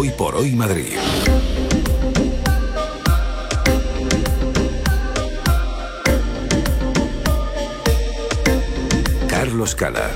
Hoy por Hoy Madrid. Carlos Cala.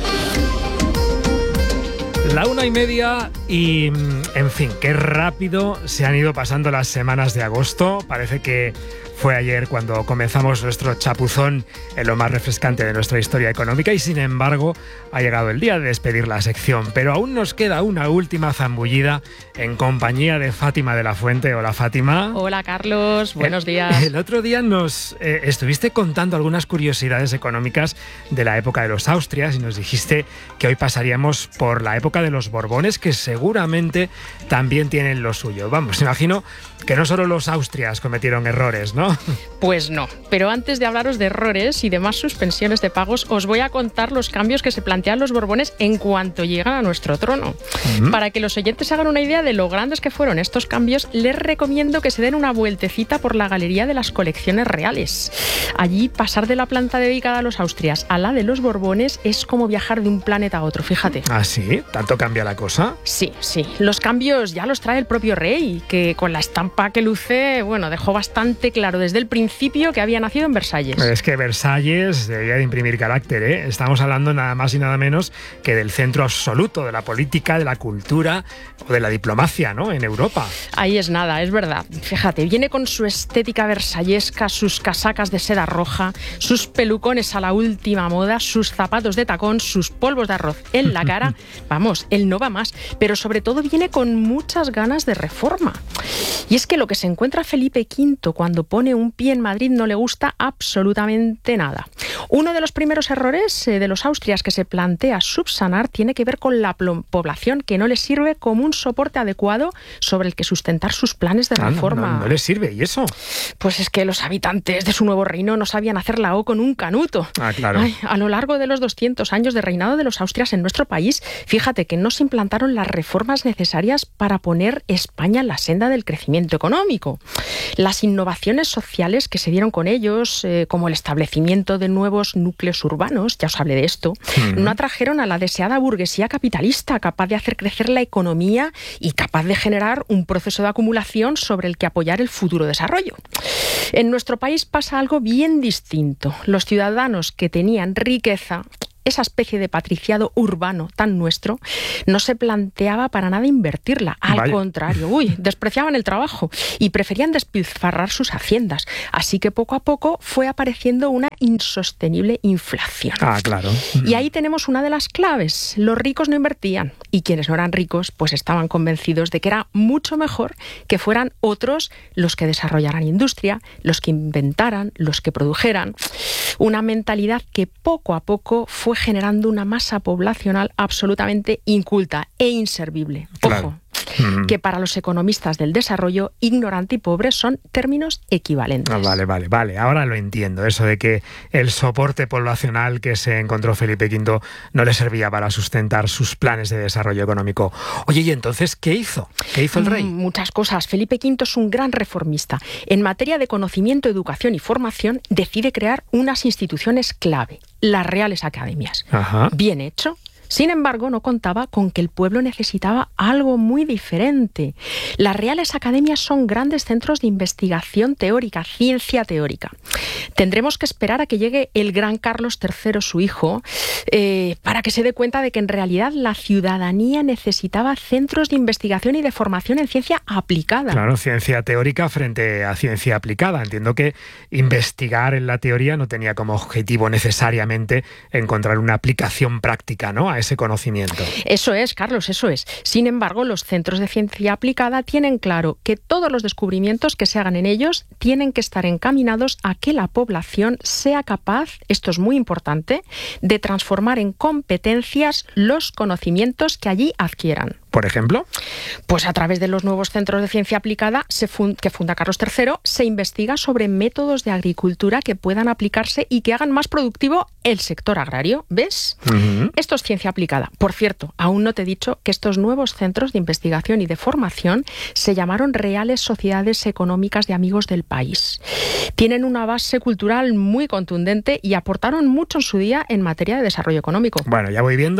La 1:30 y, en fin, qué rápido se han ido pasando las semanas de agosto. Parece que fue ayer cuando comenzamos nuestro chapuzón en lo más refrescante de nuestra historia económica y, sin embargo, ha llegado el día de despedir la sección. Pero aún nos queda una última zambullida en compañía de Fátima de la Fuente. Hola, Fátima. Hola, Carlos. Buenos días. El otro día nos estuviste contando algunas curiosidades económicas de la época de los Austrias y nos dijiste que hoy pasaríamos por la época de los Borbones, que seguramente también tienen lo suyo. Vamos, imagino que no solo los Austrias cometieron errores, ¿no? Pues no, pero antes de hablaros de errores y demás suspensiones de pagos, os voy a contar los cambios que se plantean los Borbones en cuanto llegan a nuestro trono. Para que los oyentes hagan una idea de lo grandes que fueron estos cambios, les recomiendo que se den una vueltecita por la Galería de las Colecciones Reales. Allí, pasar de la planta dedicada a los Austrias a la de los Borbones es como viajar de un planeta a otro, fíjate. ¿Ah, sí? ¿Tanto cambia la cosa? Sí. Los cambios ya los trae el propio rey, que con la estampa que luce, bueno, dejó bastante claro desde el principio que había nacido en Versalles. Es que Versalles debía de imprimir carácter, ¿eh? Estamos hablando nada más y nada menos que del centro absoluto de la política, de la cultura o de la diplomacia, ¿no? En Europa. Ahí es nada, es verdad. Fíjate, viene con su estética versallesca, sus casacas de seda roja, sus pelucones a la última moda, sus zapatos de tacón, sus polvos de arroz en la cara. Vamos, él no va más, pero sobre todo viene con muchas ganas de reforma. Y es que lo que se encuentra Felipe V cuando pone un pie en Madrid no le gusta absolutamente nada. Uno de los primeros errores de los Austrias que se plantea subsanar tiene que ver con la población, que no le sirve como un soporte adecuado sobre el que sustentar sus planes de reforma. No le sirve, ¿y eso? Pues es que los habitantes de su nuevo reino no sabían hacer la O con un canuto. Claro. A lo largo de los 200 años de reinado de los Austrias en nuestro país, fíjate que no se implantaron las reformas necesarias para poner España en la senda del crecimiento económico. Las innovaciones sociales que se dieron con ellos, como el establecimiento de nuevos núcleos urbanos, ya os hablé de esto, no atrajeron a la deseada burguesía capitalista, capaz de hacer crecer la economía y capaz de generar un proceso de acumulación sobre el que apoyar el futuro desarrollo. En nuestro país pasa algo bien distinto. Los ciudadanos que tenían riqueza, esa especie de patriciado urbano tan nuestro, no se planteaba para nada invertirla. Al contrario, despreciaban el trabajo y preferían despilfarrar sus haciendas. Así que poco a poco fue apareciendo una insostenible inflación. Claro. Y ahí tenemos una de las claves. Los ricos no invertían y quienes no eran ricos pues estaban convencidos de que era mucho mejor que fueran otros los que desarrollaran industria, los que inventaran, los que produjeran. Una mentalidad que poco a poco fue generando una masa poblacional absolutamente inculta e inservible. Claro. Ojo, que para los economistas del desarrollo, ignorante y pobre son términos equivalentes. Vale. Ahora lo entiendo. Eso de que el soporte poblacional que se encontró Felipe V no le servía para sustentar sus planes de desarrollo económico. Oye, ¿y entonces qué hizo? ¿Qué hizo el rey? Muchas cosas. Felipe V es un gran reformista. En materia de conocimiento, educación y formación, decide crear unas instituciones clave, las Reales Academias. Bien hecho. Sin embargo, no contaba con que el pueblo necesitaba algo muy diferente. Las Reales Academias son grandes centros de investigación teórica, ciencia teórica. Tendremos que esperar a que llegue el gran Carlos III, su hijo, para que se dé cuenta de que en realidad la ciudadanía necesitaba centros de investigación y de formación en ciencia aplicada. Claro, ciencia teórica frente a ciencia aplicada. Entiendo que investigar en la teoría no tenía como objetivo necesariamente encontrar una aplicación práctica, ¿no?, a ese conocimiento. Eso es, Carlos, eso es. Sin embargo, los centros de ciencia aplicada tienen claro que todos los descubrimientos que se hagan en ellos tienen que estar encaminados a que la población sea capaz, esto es muy importante, de transformar en competencias los conocimientos que allí adquieran. ¿Por ejemplo? Pues a través de los nuevos centros de ciencia aplicada que funda Carlos III, se investiga sobre métodos de agricultura que puedan aplicarse y que hagan más productivo el sector agrario. ¿Ves? Esto es ciencia aplicada. Por cierto, aún no te he dicho que estos nuevos centros de investigación y de formación se llamaron Reales Sociedades Económicas de Amigos del País. Tienen una base cultural muy contundente y aportaron mucho en su día en materia de desarrollo económico. Bueno, ya voy viendo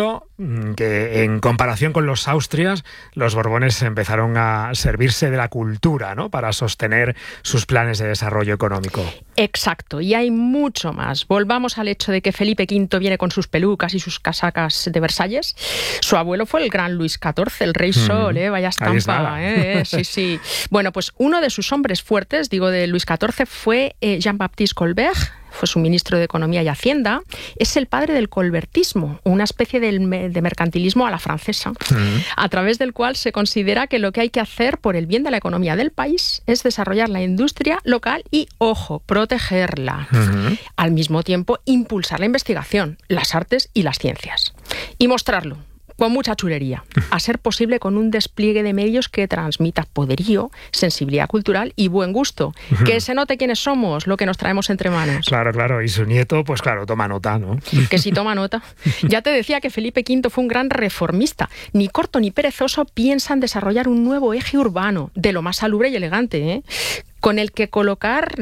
que en comparación con los Austrias, los Borbones empezaron a servirse de la cultura, ¿no?, para sostener sus planes de desarrollo económico. Exacto, y hay mucho más. Volvamos al hecho de que Felipe V viene con sus pelucas y sus casacas de Versalles. Su abuelo fue el gran Luis XIV, el rey Sol, vaya estampa. Sí. Bueno, pues uno de sus hombres fuertes, digo de Luis XIV, fue Jean-Baptiste Colbert. Fue su ministro de Economía y Hacienda. Es el padre del colbertismo, una especie de mercantilismo a la francesa, a través del cual se considera que lo que hay que hacer por el bien de la economía del país es desarrollar la industria local y, ojo, protegerla. Al mismo tiempo, impulsar la investigación, las artes y las ciencias. Y mostrarlo con mucha chulería, a ser posible con un despliegue de medios que transmita poderío, sensibilidad cultural y buen gusto. Que se note quiénes somos, lo que nos traemos entre manos. Claro. Y su nieto, pues claro, toma nota, ¿no? Que sí toma nota. Ya te decía que Felipe V fue un gran reformista. Ni corto ni perezoso piensa en desarrollar un nuevo eje urbano, de lo más salubre y elegante, con el que colocar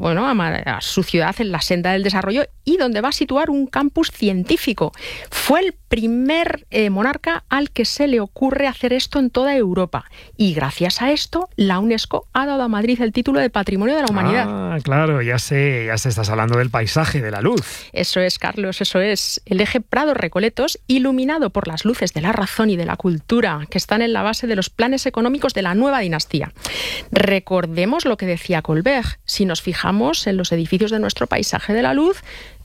a su ciudad en la senda del desarrollo y donde va a situar un campus científico. Fue el primer monarca al que se le ocurre hacer esto en toda Europa. Y gracias a esto, la UNESCO ha dado a Madrid el título de Patrimonio de la Humanidad. Ah, claro, ya sé, estás hablando del paisaje, de la luz. Eso es, Carlos, eso es. El eje Prados-Recoletos, iluminado por las luces de la razón y de la cultura, que están en la base de los planes económicos de la nueva dinastía. Recordemos lo que decía Colbert: si nos fijamos en los edificios de nuestro paisaje de la luz,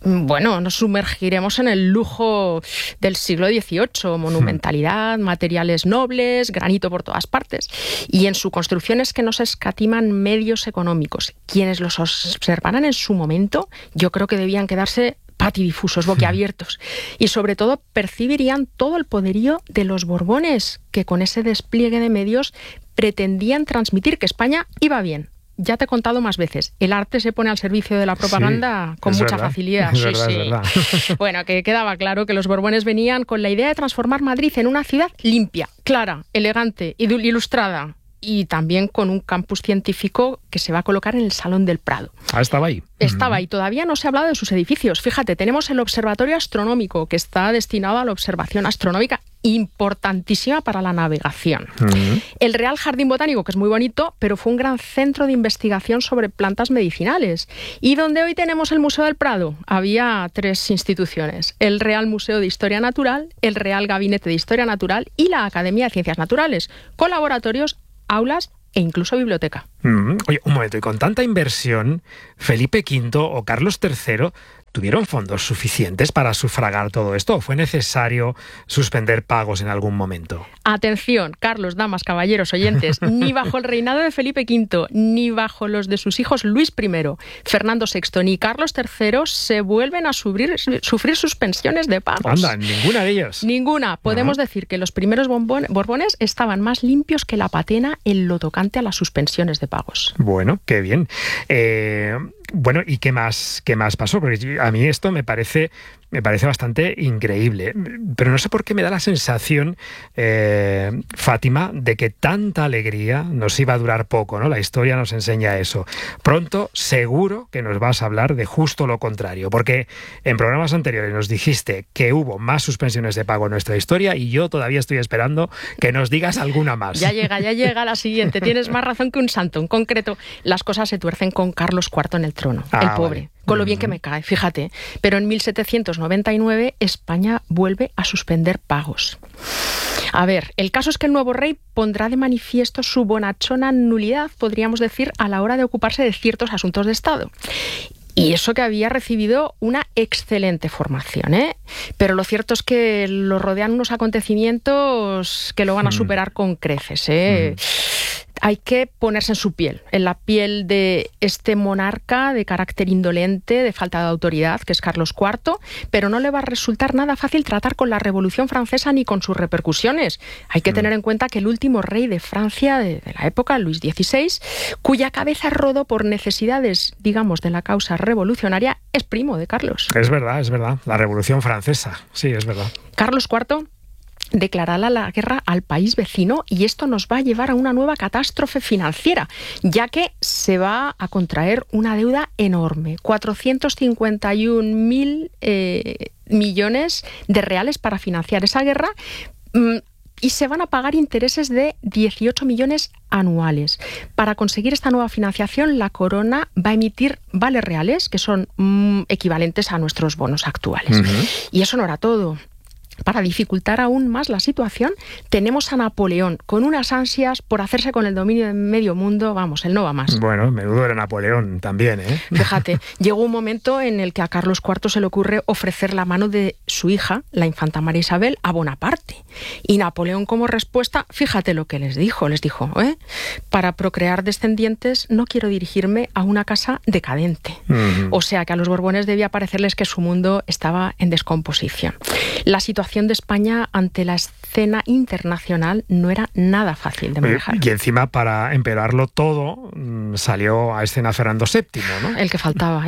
nos sumergiremos en el lujo del siglo XVIII, monumentalidad, materiales nobles, granito por todas partes. Y en su construcción es que no se escatiman medios económicos. Quienes los observaran en su momento, yo creo que debían quedarse patidifusos, boquiabiertos. Y sobre todo percibirían todo el poderío de los Borbones, que con ese despliegue de medios pretendían transmitir que España iba bien. Ya te he contado más veces, el arte se pone al servicio de la propaganda con mucha facilidad. Es verdad. Bueno, que quedaba claro que los Borbones venían con la idea de transformar Madrid en una ciudad limpia, clara, elegante, ilustrada, y también con un campus científico que se va a colocar en el Salón del Prado. Ah, estaba ahí. Estaba ahí. Todavía no se ha hablado de sus edificios. Fíjate, tenemos el Observatorio Astronómico, que está destinado a la observación astronómica, importantísima para la navegación. El Real Jardín Botánico, que es muy bonito, pero fue un gran centro de investigación sobre plantas medicinales. Y donde hoy tenemos el Museo del Prado, había 3 instituciones: el Real Museo de Historia Natural, el Real Gabinete de Historia Natural y la Academia de Ciencias Naturales, con laboratorios, aulas e incluso biblioteca. Oye, un momento, y con tanta inversión, ¿Felipe V o Carlos III tuvieron fondos suficientes para sufragar todo esto, o fue necesario suspender pagos en algún momento? Atención, Carlos, damas, caballeros, oyentes, ni bajo el reinado de Felipe V, ni bajo los de sus hijos Luis I, Fernando VI, ni Carlos III se vuelven a sufrir suspensiones de pagos. Anda, ninguna de ellos. Ninguna. Podemos decir que los primeros Borbones estaban más limpios que la patena en lo tocante a las suspensiones de pagos. Bueno, qué bien. Bueno, ¿y qué más pasó? Porque a mí esto me parece bastante increíble. Pero no sé por qué me da la sensación, Fátima, de que tanta alegría nos iba a durar poco, ¿no? La historia nos enseña eso. Pronto, seguro que nos vas a hablar de justo lo contrario, porque en programas anteriores nos dijiste que hubo más suspensiones de pago en nuestra historia y yo todavía estoy esperando que nos digas alguna más. Ya llega la siguiente. Tienes más razón que un santo. En concreto, las cosas se tuercen con Carlos IV en el trono. El pobre. Vale. Con lo bien que me cae, fíjate. Pero en 1799 España vuelve a suspender pagos. A ver, el caso es que el nuevo rey pondrá de manifiesto su bonachona nulidad, podríamos decir, a la hora de ocuparse de ciertos asuntos de Estado. Y eso que había recibido una excelente formación, ¿eh? Pero lo cierto es que lo rodean unos acontecimientos que lo van a superar con creces, ¿eh? Hay que ponerse en su piel, en la piel de este monarca de carácter indolente, de falta de autoridad, que es Carlos IV, pero no le va a resultar nada fácil tratar con la Revolución Francesa ni con sus repercusiones. Hay que tener en cuenta que el último rey de Francia de la época, Luis XVI, cuya cabeza rodó por necesidades, digamos, de la causa revolucionaria, es primo de Carlos. Es verdad, la Revolución Francesa, sí, es verdad. Carlos IV declarará la guerra al país vecino y esto nos va a llevar a una nueva catástrofe financiera, ya que se va a contraer una deuda enorme, 451.000 millones de reales para financiar esa guerra. Y se van a pagar intereses de 18 millones anuales. Para conseguir esta nueva financiación, la Corona va a emitir vales reales, que son equivalentes a nuestros bonos actuales. Y eso no era todo. Para dificultar aún más la situación, tenemos a Napoleón con unas ansias por hacerse con el dominio de medio mundo. Vamos, él no va más. Bueno, menudo era Napoleón también, ¿eh? Fíjate, llegó un momento en el que a Carlos IV se le ocurre ofrecer la mano de su hija, la infanta María Isabel, a Bonaparte. Y Napoleón, como respuesta, fíjate lo que les dijo. Les dijo, para procrear descendientes no quiero dirigirme a una casa decadente. O sea que a los Borbones debía parecerles que su mundo estaba en descomposición. La situación de España ante la escena internacional no era nada fácil de manejar. Y encima, para empeorarlo todo, salió a escena Fernando VII, ¿no? El que faltaba.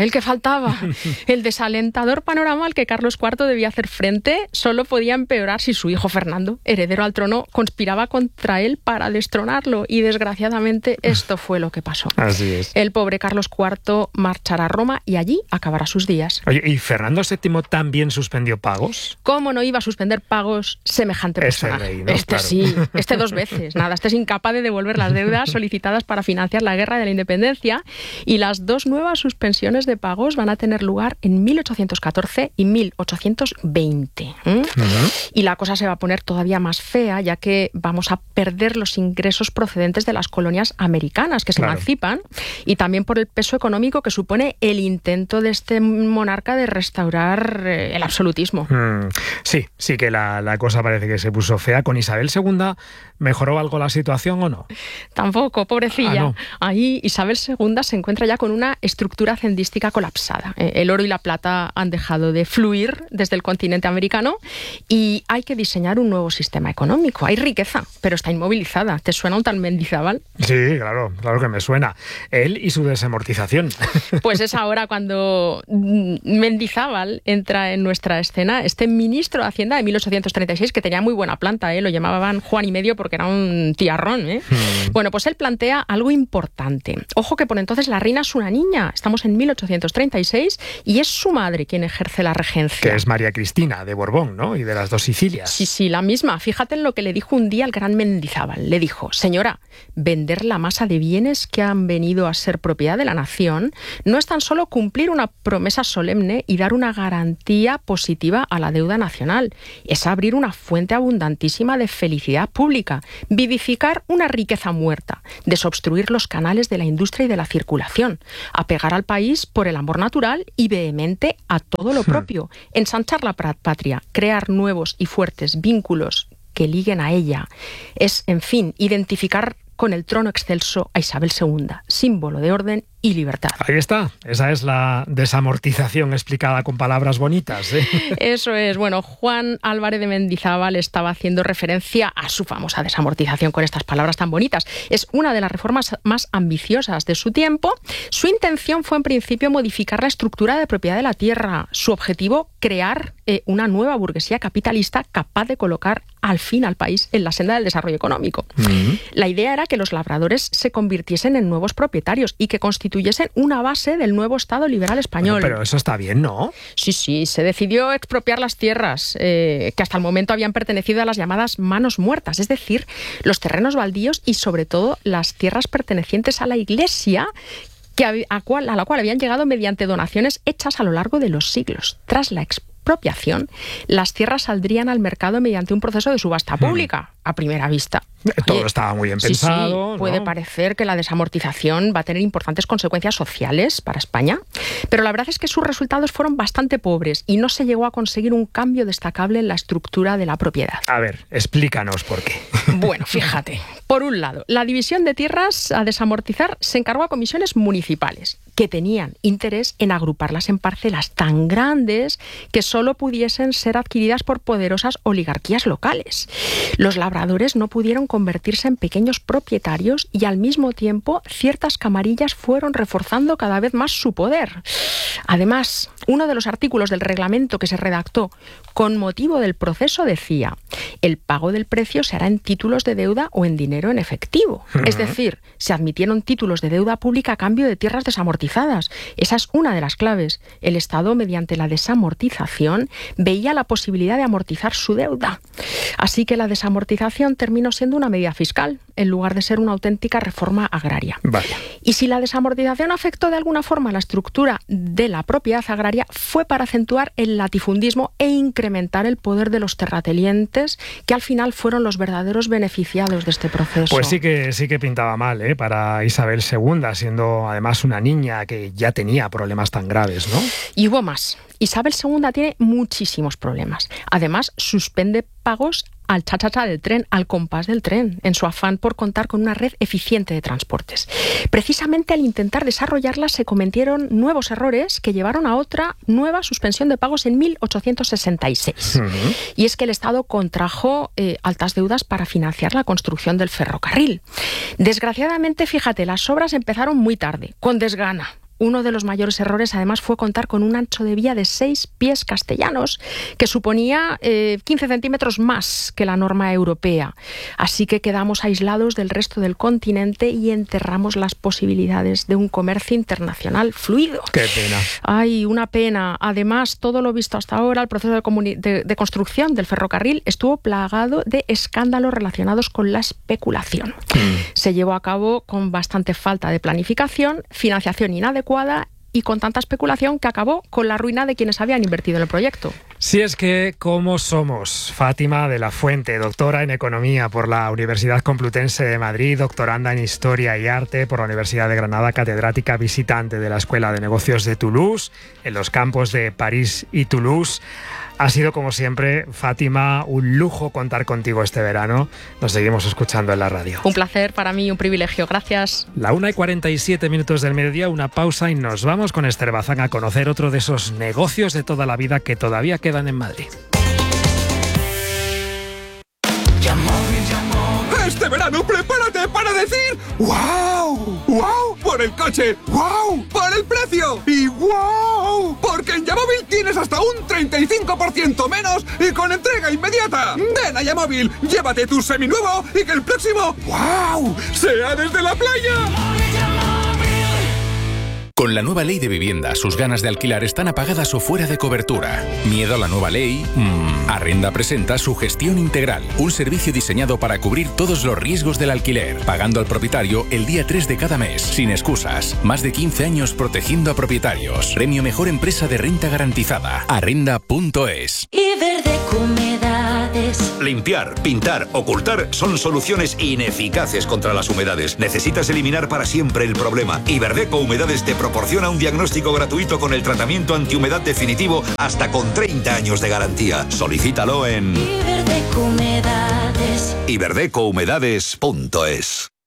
El desalentador panorama al que Carlos IV debía hacer frente solo podía empeorar si su hijo Fernando, heredero al trono, conspiraba contra él para destronarlo. Y desgraciadamente esto fue lo que pasó. Así es. El pobre Carlos IV marchará a Roma y allí acabará sus días. Oye, ¿y Fernando VII también suspendió pagos? ¿Cómo no iba a suspender pagos semejante personaje? Rey, ¿no? Claro. Sí, 2 veces. Nada, es incapaz de devolver las deudas solicitadas para financiar la guerra de la independencia, y las 2 nuevas suspensiones de pagos van a tener lugar en 1814 y 1820. Y la cosa se va a poner todavía más fea, ya que vamos a perder los ingresos procedentes de las colonias americanas que se emancipan, y también por el peso económico que supone el intento de este monarca de restaurar el absolutismo. Sí que la cosa parece que se puso fea. ¿Con Isabel II mejoró algo la situación o no? Tampoco, pobrecilla. No. Ahí Isabel II se encuentra ya con una estructura hacendística colapsada. El oro y la plata han dejado de fluir desde el continente americano y hay que diseñar un nuevo sistema económico. Hay riqueza, pero está inmovilizada. ¿Te suena un tal Mendizábal? Sí, claro que me suena. Él y su desamortización. Pues es ahora cuando Mendizábal entra en nuestra escena, este ministro de Hacienda de 1836, que tenía muy buena planta, lo llamaban Juan y medio porque era un tiarrón. Bueno, pues él plantea algo importante. Ojo que por entonces la reina es una niña, estamos en 1836, y es su madre quien ejerce la regencia. Que es María Cristina de Borbón, ¿no? Y de las 2 Sicilias. Sí, la misma. Fíjate en lo que le dijo un día al gran Mendizábal. Le dijo, señora, vender la masa de bienes que han venido a ser propiedad de la nación no es tan solo cumplir una promesa solemne y dar una garantía positiva a la deuda nacional, es abrir una fuente abundantísima de felicidad pública, vivificar una riqueza muerta, desobstruir los canales de la industria y de la circulación, apegar al país por el amor natural y vehemente a todo lo propio, ensanchar la patria, crear nuevos y fuertes vínculos que liguen a ella. Es, en fin, identificar con el trono excelso a Isabel II, símbolo de orden y libertad. Ahí está, esa es la desamortización explicada con palabras bonitas. Eso es. Bueno, Juan Álvarez de Mendizábal estaba haciendo referencia a su famosa desamortización con estas palabras tan bonitas. Es una de las reformas más ambiciosas de su tiempo. Su intención fue en principio modificar la estructura de propiedad de la tierra. Su objetivo, crear una nueva burguesía capitalista capaz de colocar al fin al país en la senda del desarrollo económico. La idea era que los labradores se convirtiesen en nuevos propietarios y que constituyesen una base del nuevo Estado liberal español. Bueno, pero eso está bien, ¿no? Sí, se decidió expropiar las tierras que hasta el momento habían pertenecido a las llamadas manos muertas, es decir, los terrenos baldíos y sobre todo las tierras pertenecientes a la Iglesia, a la cual habían llegado mediante donaciones hechas a lo largo de los siglos. Tras la expropiación, las tierras saldrían al mercado mediante un proceso de subasta pública, a primera vista. Todo estaba muy bien pensado. Sí, puede ¿no? parecer que la desamortización va a tener importantes consecuencias sociales para España, pero la verdad es que sus resultados fueron bastante pobres y no se llegó a conseguir un cambio destacable en la estructura de la propiedad. A ver, explícanos por qué. Bueno, fíjate, por un lado, la división de tierras a desamortizar se encargó a comisiones municipales que tenían interés en agruparlas en parcelas tan grandes que solo pudiesen ser adquiridas por poderosas oligarquías locales. Los labradores no pudieron convertirse en pequeños propietarios y al mismo tiempo ciertas camarillas fueron reforzando cada vez más su poder. Además, uno de los artículos del reglamento que se redactó con motivo del proceso decía: el pago del precio se hará en títulos de deuda o en dinero en efectivo. Es decir, se admitieron títulos de deuda pública a cambio de tierras desamortizadas. Esa es una de las claves. El Estado, mediante la desamortización, veía la posibilidad de amortizar su deuda. Así que la desamortización terminó siendo una medida fiscal, en lugar de ser una auténtica reforma agraria. Vaya. Y si la desamortización afectó de alguna forma la estructura de la propiedad agraria, fue para acentuar el latifundismo e incrementar el poder de los terratenientes, que al final fueron los verdaderos beneficiados de este proceso. Pues sí que pintaba mal, para Isabel II, siendo además una niña que ya tenía problemas tan graves, ¿no? Y hubo más. Isabel II tiene muchísimos problemas. Además, suspende pagos al cha-cha-cha del tren, al compás del tren, en su afán por contar con una red eficiente de transportes. Precisamente al intentar desarrollarla se cometieron nuevos errores que llevaron a otra nueva suspensión de pagos en 1866. Y es que el Estado contrajo altas deudas para financiar la construcción del ferrocarril. Desgraciadamente, fíjate, las obras empezaron muy tarde, con desgana. Uno de los mayores errores, además, fue contar con un ancho de vía de 6 pies castellanos, que suponía 15 centímetros más que la norma europea. Así que quedamos aislados del resto del continente y enterramos las posibilidades de un comercio internacional fluido. ¡Qué pena! ¡Ay, una pena! Además, todo lo visto hasta ahora, el proceso de construcción del ferrocarril estuvo plagado de escándalos relacionados con la especulación. Se llevó a cabo con bastante falta de planificación, financiación inadecuada y con tanta especulación que acabó con la ruina de quienes habían invertido en el proyecto. Si es que, ¿cómo somos? Fátima de la Fuente, doctora en Economía por la Universidad Complutense de Madrid, doctoranda en Historia y Arte por la Universidad de Granada, catedrática visitante de la Escuela de Negocios de Toulouse, en los campos de París y Toulouse. Ha sido, como siempre, Fátima, un lujo contar contigo este verano. Nos seguimos escuchando en la radio. Un placer para mí, un privilegio. Gracias. 1:47 del mediodía, una pausa y nos vamos con Esther Bazán a conocer otro de esos negocios de toda la vida que todavía quedan en Madrid. Este verano prepárate para decir ¡wow! ¡Wow! Por el coche, ¡wow! Por el precio y ¡wow! Porque en Yamóvil tienes hasta un 35% menos y con entrega inmediata. Ven a Yamóvil, llévate tu seminuevo y que el próximo ¡wow! sea desde la playa. Con la nueva ley de vivienda, sus ganas de alquilar están apagadas o fuera de cobertura. ¿Miedo a la nueva ley? Arrenda presenta su gestión integral, un servicio diseñado para cubrir todos los riesgos del alquiler, pagando al propietario el día 3 de cada mes, sin excusas. Más de 15 años protegiendo a propietarios. Premio Mejor Empresa de Renta Garantizada. Arrenda.es. Iberdeco Humedades. Limpiar, pintar, ocultar son soluciones ineficaces contra las humedades. Necesitas eliminar para siempre el problema. Iberdeco Humedades te proporciona un diagnóstico gratuito con el tratamiento antihumedad definitivo hasta con 30 años de garantía. Solicítalo en Iberdeco Humedades. iberdecouhumedades.es.